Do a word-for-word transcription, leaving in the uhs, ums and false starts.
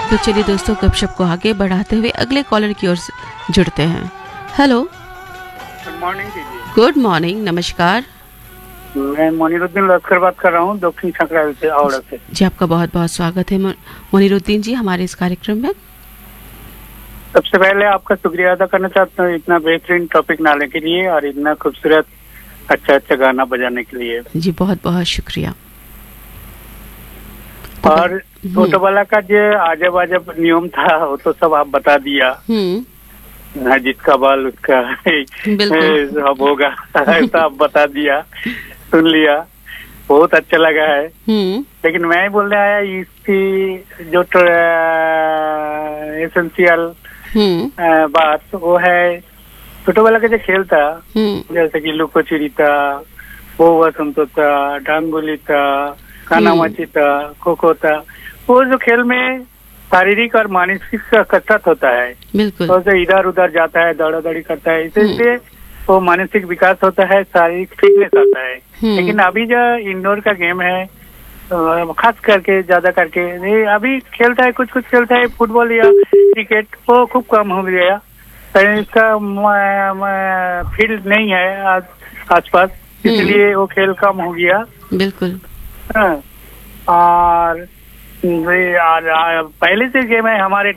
तो चलिए दोस्तों, गपशप को आगे बढ़ाते हुए अगले कॉलर की ओर जुड़ते हैं। हेलो, गुड मॉर्निंग दीदी। गुड मॉर्निंग, नमस्कार। मैं मोनिरुद्दीन लश्कर बात कर रहा हूँ, दक्षिण छकराइल से, हावड़ा से। जी, आपका बहुत बहुत स्वागत है मोनिरुद्दीन जी हमारे इस कार्यक्रम में। सबसे पहले आपका शुक्रिया अदा करना चाहता हूँ इतना बेहतरीन टॉपिक लाने के लिए और इतना खूबसूरत अच्छा अच्छा गाना बजाने के लिए। जी, बहुत बहुत शुक्रिया। और छोटो वाला का जो आजब आजब नियम था वो तो सब आप बता दिया। हम्म, जिसका बाल उसका अब होगा ऐसा आप बता दिया, सुन लिया, बहुत अच्छा लगा है। हम्म, लेकिन मैं बोलने आया इसकी जो एसेंशियल बात वो है, छोटो वाला का जो खेल था जैसे कि लुको चुरी था, वो वसंतो था, डांगुली था, कानामाची था, खो खो था, वो जो खेल में शारीरिक और मानसिक का कसरत होता है, बिल्कुल, तो इधर उधर जाता है, दौड़ा दौड़ी करता है, इसलिए वो मानसिक विकास होता है, शारीरिक फिटनेस आता है। लेकिन अभी जो इंडोर का गेम है, खास करके ज्यादा करके नहीं अभी खेलता है, कुछ कुछ खेलता है फुटबॉल या क्रिकेट, वो खूब कम हो गया। इसका फील्ड नहीं है आज आसपास, इसलिए वो खेल कम हो गया। बिल्कुल। हाँ, और पहले से गेम है हमारे